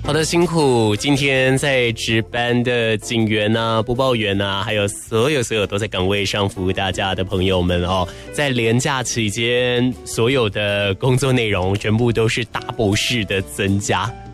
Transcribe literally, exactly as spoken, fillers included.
好的，辛苦今天在值班的警员啊、播报员啊，还有所有所有都在岗位上服务大家的朋友们哦，在连假期间，所有的工作内容全部都是 double 式的增加。